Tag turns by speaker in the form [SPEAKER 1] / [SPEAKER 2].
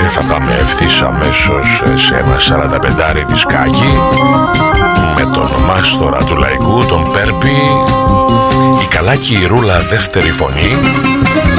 [SPEAKER 1] θα πάμε ευθύς αμέσως σε ένα 45 δισκάκι με τον μάστορα του λαϊκού, τον Πέρπη, η Καλάκη η Ρούλα δεύτερη φωνή.